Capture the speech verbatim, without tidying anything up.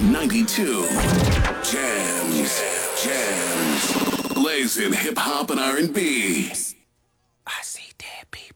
ninety-two. Jams. Jams. Blazing hip hop and R and B. I see dead people.